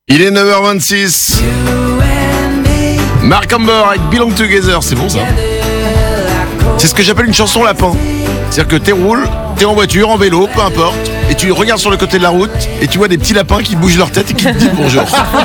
Il est 9h26. Mark Amber avec Belong Together, c'est bon ça. C'est ce que j'appelle une chanson lapin. C'est-à-dire que t'es en voiture, en vélo, peu importe, et tu regardes sur le côté de la route et tu vois des petits lapins qui bougent leur tête et qui te disent bonjour.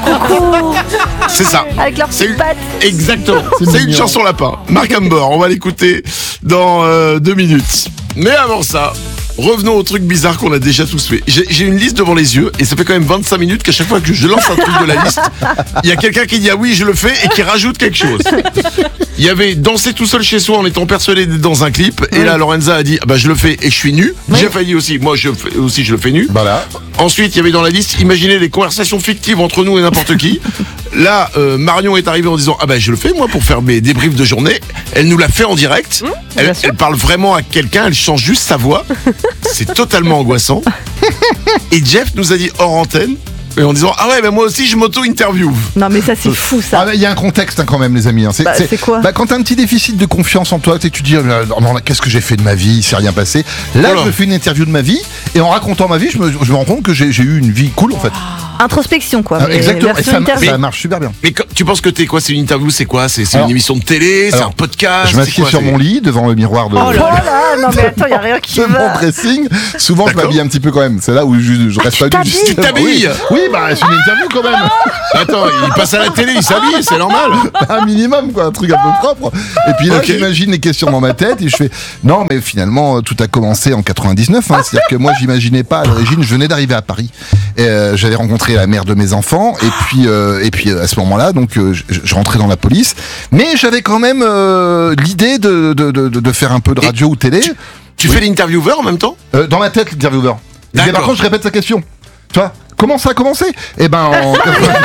C'est ça. Avec leurs petites pattes. Exactement. C'est une chanson lapin. Mark Amber, on va l'écouter dans 2 minutes. Mais avant ça, revenons au truc bizarre qu'on a déjà tous fait. J'ai une liste devant les yeux et ça fait quand même 25 minutes qu'à chaque fois que je lance un truc de la liste, il y a quelqu'un qui dit ah oui je le fais et qui rajoute quelque chose. Il y avait danser tout seul chez soi en étant persuadé d'être dans un clip et là Lorenza a dit ah bah je le fais et je suis nu. J'ai failli aussi, moi je le fais nu. Voilà. Ensuite il y avait dans la liste imaginer les conversations fictives entre nous et n'importe qui. Là Marion est arrivée en disant ah bah je le fais moi pour faire mes débriefs de journée. Elle nous l'a fait en direct. Elle parle vraiment à quelqu'un, elle change juste sa voix. C'est totalement angoissant. Et Jeff nous a dit hors antenne en disant ah ouais mais moi aussi je m'auto-interview. Non mais ça c'est fou ça. Il y a un contexte quand même les amis. C'est quoi quand t'as un petit déficit de confiance en toi, tu te dis non, qu'est-ce que j'ai fait de ma vie, il s'est rien passé. Là je me fais une interview de ma vie et en racontant ma vie je me rends compte que j'ai eu une vie cool en fait. Introspection quoi. Exactement, et ça marche super bien. Mais tu penses que t'es quoi? C'est une interview, c'est quoi? C'est une émission de télé, c'est un podcast? Je m'assieds sur mon lit devant le miroir de... Oh là, non mais attends, y a rien qui va. Mon dressing, souvent je m'habille un petit peu quand même. C'est là où je reste pas du Tu t'habilles? Oui, bah c'est une interview quand même. Attends, il passe à la télé, il s'habille, c'est normal. Un minimum quoi, un truc un peu propre. Et puis là j'imagine les questions dans ma tête et je fais non mais finalement tout a commencé en 99 c'est-à-dire que moi j'imaginais pas à l'origine, je venais d'arriver à Paris. J'avais rencontré la mère de mes enfants et puis à ce moment-là donc je rentrais dans la police, mais j'avais quand même l'idée de faire un peu de radio ou télé. Tu fais l'intervieweur en même temps? Dans ma tête l'intervieweur. Et par contre je répète sa question. Tu vois? Comment ça a commencé? Eh ben en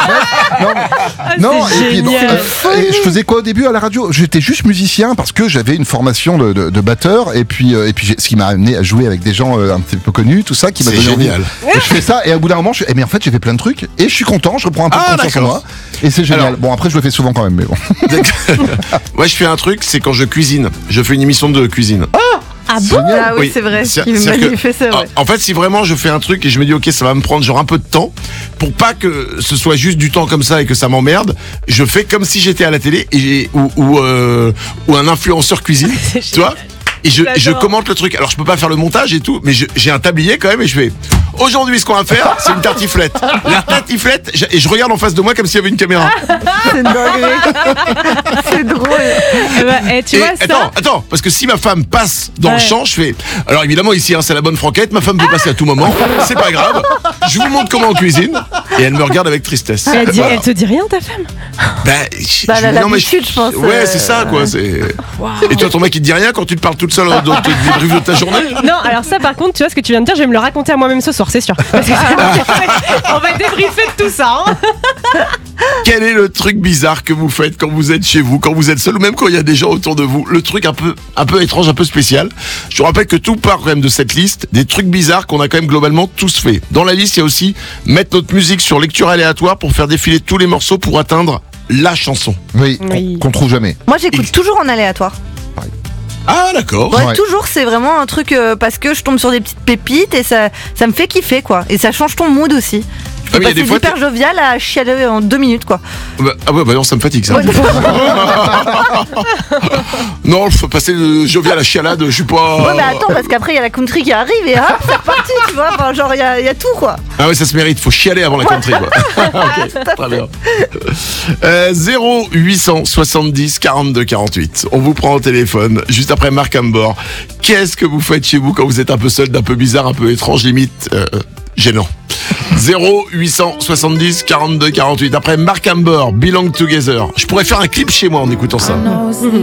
99. Non, et je faisais quoi au début à la radio? J'étais juste musicien parce que j'avais une formation de batteur et puis ce qui m'a amené à jouer avec des gens un petit peu connus, tout ça qui m'a donné envie. Et je fais ça et au bout d'un moment mais en fait j'ai fait plein de trucs et je suis content, je reprends un peu de confiance en moi et c'est génial. Bon après je le fais souvent quand même mais bon. Moi je fais un truc, c'est quand je cuisine. Je fais une émission de cuisine. Ah bon? Ah oui, c'est vrai. En fait, si vraiment je fais un truc et je me dis ok, ça va me prendre genre un peu de temps, pour pas que ce soit juste du temps comme ça et que ça m'emmerde, je fais comme si j'étais à la télé ou un influenceur cuisine, tu vois. Et je commente le truc. Alors je peux pas faire le montage et tout, mais j'ai un tablier quand même et je fais aujourd'hui ce qu'on va faire, c'est une tartiflette. La tartiflette, et je regarde en face de moi comme s'il y avait une caméra. C'est une dinguerie. C'est drôle. Tu vois ça. Attends, parce que si ma femme passe dans le champ, je fais. Alors évidemment ici c'est la bonne franquette, ma femme peut passer à tout moment, c'est pas grave. Je vous montre comment on cuisine et elle me regarde avec tristesse. Elle te dit rien ta femme? Elle a l'habitude je pense. Ouais c'est ça quoi. Et toi ton mec il te dit rien quand tu te parles toute seule dans tes débriefs de ta journée? Non alors ça par contre tu vois ce que tu viens de dire, je vais me le raconter à moi-même ce soir c'est sûr. Parce que on va débriefer de tout ça. Quel est le truc bizarre que vous faites quand vous êtes chez vous, quand vous êtes seul ou même quand il y a des gens autour de vous? Le truc un peu étrange, un peu spécial. Je vous rappelle que tout part quand même de cette liste, des trucs bizarres qu'on a quand même globalement tous fait. Dans la liste, il y a aussi mettre notre musique sur lecture aléatoire pour faire défiler tous les morceaux pour atteindre la chanson. Oui. Qu'on trouve jamais. Moi j'écoute toujours en aléatoire. Ah d'accord. Ouais. Toujours c'est vraiment un truc parce que je tombe sur des petites pépites et ça me fait kiffer quoi. Et ça change ton mood aussi. Je peux passer hyper jovial à chialer en 2 minutes quoi. Non ça me fatigue ça. Non je peux passer de jovial à chialade, je suis pas... Ouais mais attends parce qu'après il y a la country qui arrive et c'est reparti tu vois, enfin, genre il y a tout quoi. Ah ouais ça se mérite, faut chialer avant la country quoi. Ok, très bien. 0870 42 48. On vous prend au téléphone juste après Mark Amber. Qu'est-ce que vous faites chez vous quand vous êtes un peu seul, d'un peu bizarre, un peu étrange, limite gênant? 0870 42 48. Après Mark Amber, Belong Together. Je pourrais faire un clip chez moi en écoutant ça.